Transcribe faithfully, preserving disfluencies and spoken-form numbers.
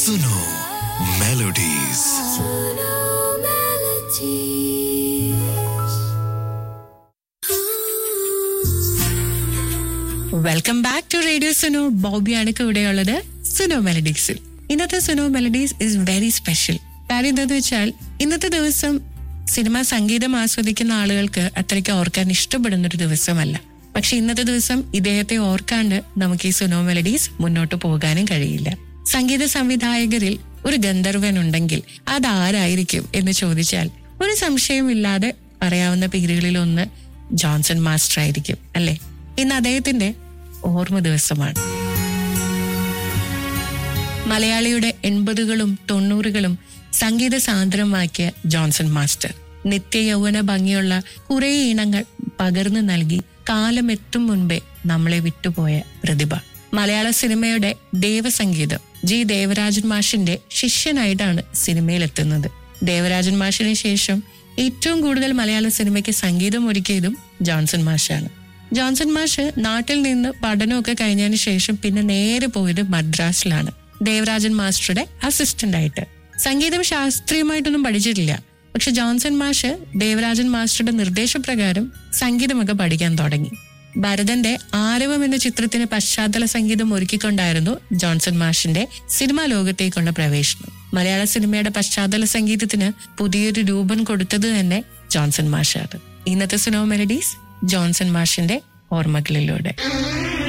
Suno melodies. Welcome back to radio Suno. ബോബിയാണ് ഇവിടെയുള്ളത് സുനോ മെലഡീസിൽ. ഇന്നത്തെ Suno melodies is very special. കാര്യം എന്താന്ന് വെച്ചാൽ ഇന്നത്തെ ദിവസം സിനിമ സംഗീതം ആസ്വദിക്കുന്ന ആളുകൾക്ക് അത്രയ്ക്ക് ഓർക്കാൻ ഇഷ്ടപ്പെടുന്ന ഒരു ദിവസമല്ല. പക്ഷെ ഇന്നത്തെ ദിവസം ഇദ്ദേഹത്തെ ഓർക്കാണ്ട് നമുക്ക് ഈ സുനോ മെലഡീസ് മുന്നോട്ട് പോകാനും കഴിയില്ല. സംഗീത സംവിധായകരിൽ ഒരു ഗന്ധർവൻ ഉണ്ടെങ്കിൽ അതാരായിരിക്കും എന്ന് ചോദിച്ചാൽ ഒരു സംശയമില്ലാതെ പറയാവുന്ന പേരുകളിൽ ഒന്ന് ജോൺസൺ മാസ്റ്റർ ആയിരിക്കും, അല്ലെ? ഇന്ന് അദ്ദേഹത്തിന്റെ ഓർമ്മ ദിവസമാണ്. മലയാളിയുടെ എൺപതുകളും തൊണ്ണൂറുകളും സംഗീത സാന്ദ്രമാക്കിയ ജോൺസൺ മാസ്റ്റർ നിത്യ യൗവന ഭംഗിയുള്ള കുറെ ഇനങ്ങൾ പകർന്നു നൽകി കാലമെത്തും മുൻപേ നമ്മളെ വിട്ടുപോയ പ്രതിഭ. മലയാള സിനിമയുടെ ദേവസംഗീതം ജി ദേവരാജൻ മാഷിന്റെ ശിഷ്യനായിട്ടാണ് സിനിമയിലെത്തുന്നത്. ദേവരാജൻ മാഷിന് ശേഷം ഏറ്റവും കൂടുതൽ മലയാള സിനിമയ്ക്ക് സംഗീതം ഒരുക്കിയതും ജോൺസൺ മാഷാണ്. ജോൺസൺ മാഷ് നാട്ടിൽ നിന്ന് പഠനമൊക്കെ കഴിഞ്ഞതിന് ശേഷം പിന്നെ നേരെ പോയത് മദ്രാസിലാണ് ദേവരാജൻ മാസ്റ്ററുടെ അസിസ്റ്റന്റ് ആയിട്ട്. സംഗീതം ശാസ്ത്രീയമായിട്ടൊന്നും പഠിച്ചിട്ടില്ല. പക്ഷെ ജോൺസൺ മാഷ് ദേവരാജൻ മാസ്റ്ററുടെ നിർദ്ദേശപ്രകാരം സംഗീതമൊക്കെ പഠിക്കാൻ തുടങ്ങി. ഭരതന്റെ ആരവം എന്ന ചിത്രത്തിന് പശ്ചാത്തല സംഗീതം ഒരുക്കിക്കൊണ്ടായിരുന്നു ജോൺസൺ മാഷിന്റെ സിനിമാ ലോകത്തേക്കുള്ള പ്രവേശനം. മലയാള സിനിമയുടെ പശ്ചാത്തല സംഗീതത്തിന് പുതിയൊരു രൂപം കൊടുത്തത് തന്നെ ജോൺസൺ മാഷാണ്. ഇന്നത്തെ സുനോ മെലഡീസ് ജോൺസൺ മാഷിന്റെ ഓർമ്മകളിലൂടെ.